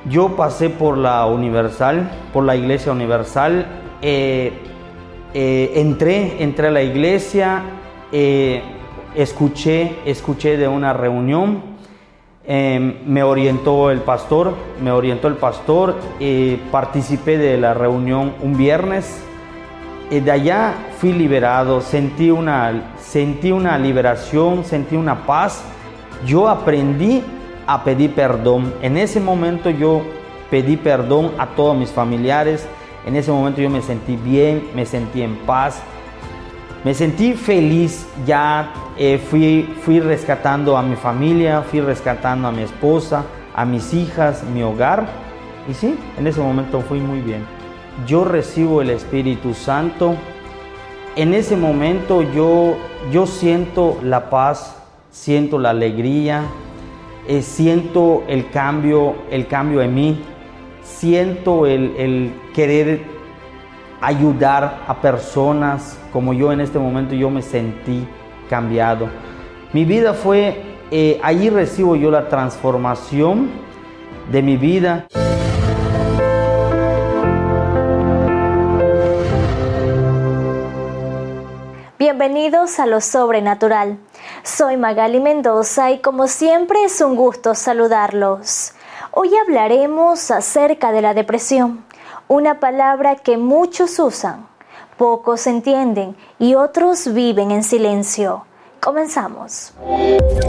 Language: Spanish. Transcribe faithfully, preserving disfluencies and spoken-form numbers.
Yo pasé por la Universal, por la Iglesia Universal, eh, eh, entré, entré a la iglesia, eh, escuché, escuché de una reunión, eh, me orientó el pastor, me orientó el pastor, eh, participé de la reunión un viernes, eh, de allá fui liberado, sentí una, sentí una liberación, sentí una paz, yo aprendí a pedir perdón. En ese momento yo pedí perdón a todos mis familiares. En ese momento yo me sentí bien, me sentí en paz, me sentí feliz. Ya eh, fui, fui rescatando a mi familia, fui rescatando a mi esposa, a mis hijas, mi hogar. Y sí, en ese momento fui muy bien. Yo recibo el Espíritu Santo. En ese momento yo, yo siento la paz, siento la alegría. Eh, siento el cambio, el cambio en mí, siento el, el querer ayudar a personas como yo en este momento yo me sentí cambiado. Mi vida fue, eh, allí recibo yo la transformación de mi vida. Bienvenidos a Lo Sobrenatural. Soy Magali Mendoza y como siempre es un gusto saludarlos. Hoy hablaremos acerca de la depresión, una palabra que muchos usan, pocos entienden y otros viven en silencio. Comenzamos.